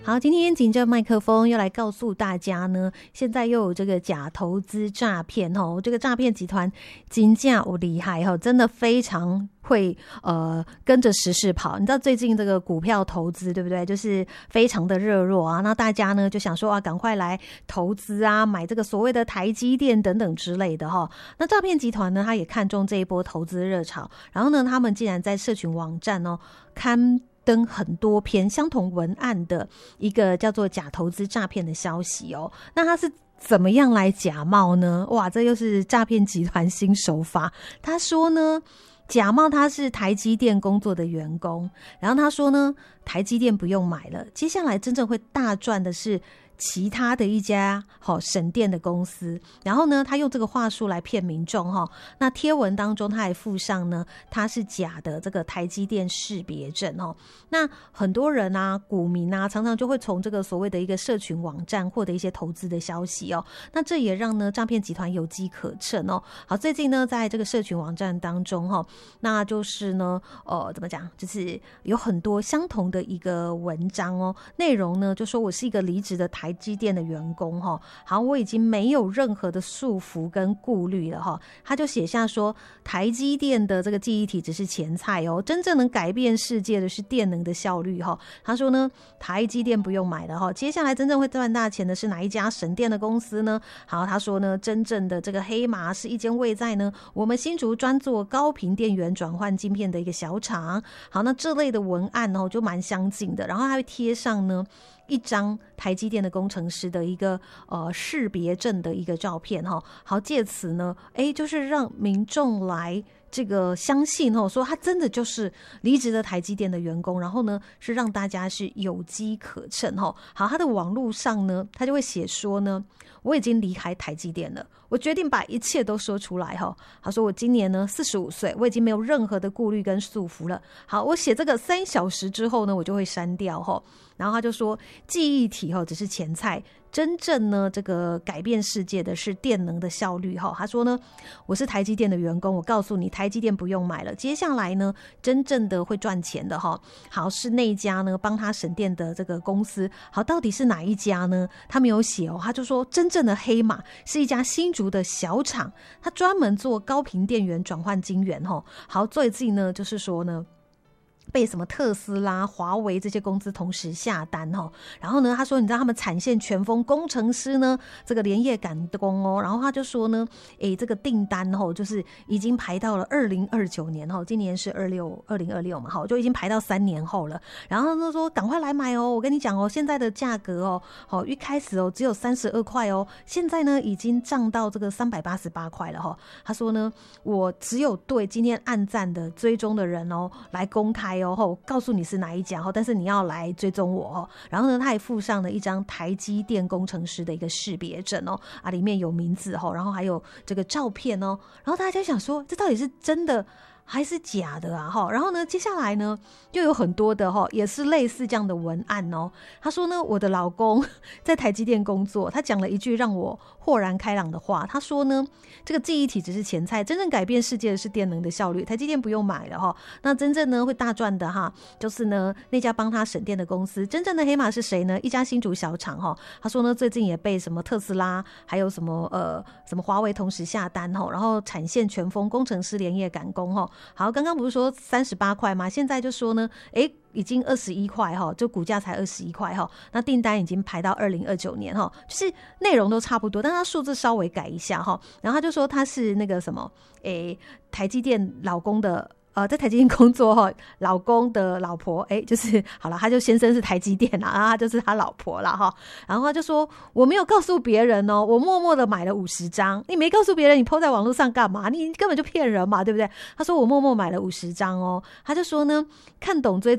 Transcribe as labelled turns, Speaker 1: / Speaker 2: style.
Speaker 1: 好，今天紧着麦克风又来告诉大家呢，现在又有这个假投资诈骗哦，这个诈骗集团真的有厉害哦，真的非常会跟着时事跑。你知道最近这个股票投资对不对？就是非常的热络啊，那大家呢就想说啊，赶快来投资啊，买这个所谓的台积电等等之类的哈。那诈骗集团呢，他也看中这一波投资热潮，然后呢，他们竟然在社群网站哦刊登很多篇相同文案的一个叫做假投资诈骗的消息哦。那他是怎么样来假冒呢？哇，这又是诈骗集团新手法。他说呢，假冒他是台积电工作的员工，然后他说呢，台积电不用买了，接下来真正会大赚的是其他的一家省电的公司。然后呢，他用这个话术来骗民众哈。那贴文当中他还附上呢，他是假的这个台积电识别证哦。那很多人啊，股民啊，常常就会从这个所谓的一个社群网站获得一些投资的消息哦。那这也让呢诈骗集团有机可乘哦。好，最近呢，在这个社群网站当中哈，那就是呢，怎么讲，就是有很多相同的一个文章哦，内容呢就说我是一个离职的台积电的员工哈，好，我已经没有任何的束缚跟顾虑了哈。他就写下说，台积电的这个记忆体只是前菜哦，真正能改变世界的是电能的效率哈。他说呢，台积电不用买了哈，接下来真正会赚大钱的是哪一家省电的公司呢？好，他说呢，真正的这个黑马是一间位在呢我们新竹专做高频电源转换晶片的一个小厂。好，那这类的文案哦就蛮相近的，然后他会贴上呢一张台积电的工程师的一个识别证的一个照片哈。好，借此呢就是让民众来这个相信说他真的就是离职的台积电的员工，然后呢是让大家是有机可乘好，他的网络上呢他就会写说呢，我已经离开台积电了，我决定把一切都说出来哈。他说我今年呢45岁，我已经没有任何的顾虑跟束缚了。好，我写这个3小时之后呢，我就会删掉哈。然后他就说，记忆体只是前菜，真正呢这个改变世界的是电能的效率哈。他说呢，我是台积电的员工，我告诉你，台积电不用买了，接下来呢真正的会赚钱的哈。好，是那一家呢帮他省电的这个公司。好，到底是哪一家呢？他没有写哦，他就说真正的黑马是一家新竹的小厂，他专门做高频电源转换晶圆哈。好，最近呢就是说呢，被什么特斯拉、华为这些公司同时下单哦。然后呢，他说你知道他们产线全封，工程师呢这个连夜赶工哦。然后他就说呢，这个订单就是已经排到了2029年今年是2026嘛，就已经排到3年后了。然后他说赶快来买哦，我跟你讲哦，现在的价格一开始只有32块哦，现在呢已经涨到这个388块了他说呢，我只有对今天按赞的追踪的人来公开告诉你是哪一家但是你要来追踪我然后呢，他还附上了一张台积电工程师的一个识别证里面有名字然后还有这个照片然后大家想说，这到底是真的还是假的啊然后呢，接下来呢又有很多的也是类似这样的文案他说呢，我的老公在台积电工作，他讲了一句让我豁然开朗的话。他说呢，这个记忆体只是前菜，真正改变世界的是电能的效率，台积电不用买了那真正呢会大赚的就是呢那家帮他省电的公司。真正的黑马是谁呢？一家新竹小厂他说呢，最近也被什么特斯拉还有什么华为同时下单然后产线全封，工程师连夜赶工好，刚刚不是说38块吗？现在就说呢已经21块就股价才21块那订单已经排到2029年就是内容都差不多，但他数字稍微改一下然后他就说他是那个什么台积电老公的在台积电工作老公的老婆就是好了，他就先生是台积电啦，然后他就是他老婆啦然后他就说我没有告诉别人我默默的买了50张，你没告诉别人，你 po 在网络上干嘛？你根本就骗人嘛，对不对？他说我默默买了50张他就说呢，看懂追